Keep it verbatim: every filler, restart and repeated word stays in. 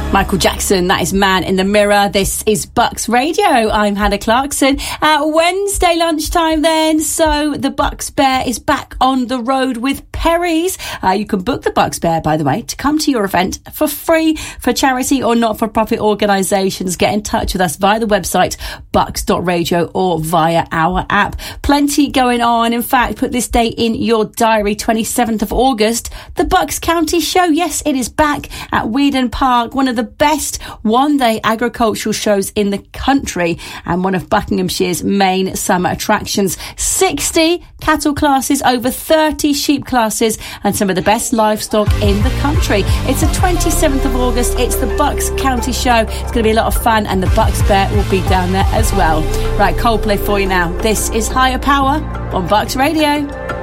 Michael Jackson, that is Man in the Mirror. This is Bucks Radio. I'm Hannah Clarkson. At Wednesday lunchtime then, so the Bucks Bear is back on the road with Perry's. Uh, you can book the Bucks Bear, by the way, to come to your event for free for charity or not-for-profit organisations. Get in touch with us via the website bucks dot radio or via our app. Plenty going on. In fact, put this date in your diary, twenty-seventh of August. The Bucks County Show, yes, it is back at Weedon Park, one of the best one-day agricultural shows in the country and one of Buckinghamshire's main summer attractions. sixty cattle classes, over thirty sheep classes and some of the best livestock in the country. It's the twenty-seventh of August. It's the Bucks County Show. It's going to be a lot of fun and the Bucks Bear will be down there as well. Right, Coldplay for you now. This is Higher Power on Bucks Radio.